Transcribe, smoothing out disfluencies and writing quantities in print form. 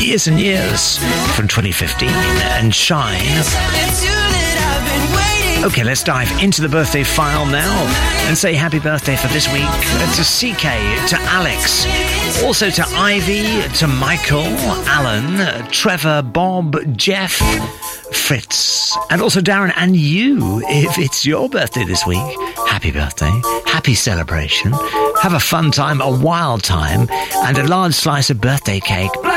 Years and Years from 2015 and Shine. Okay, let's dive into the birthday file now and say happy birthday for this week to CK, to Alex, also to Ivy, to Michael, Alan, Trevor, Bob, Jeff, Fritz, and also Darren, and you, if it's your birthday this week. Happy birthday, happy celebration, have a fun time, a wild time, and a large slice of birthday cake.